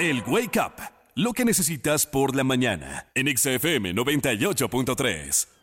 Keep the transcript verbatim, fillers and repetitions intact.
El Wake Up, lo que necesitas por la mañana, en X F M noventa y ocho punto tres.